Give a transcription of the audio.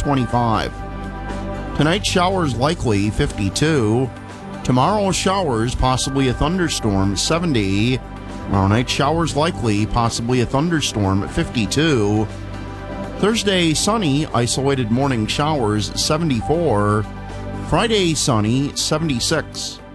25. Tonight, showers likely, 52. Tomorrow, showers, possibly a thunderstorm, 70. Tomorrow night, showers likely, possibly a thunderstorm, 52. Thursday, sunny, isolated morning showers, 74. Friday, sunny, 76.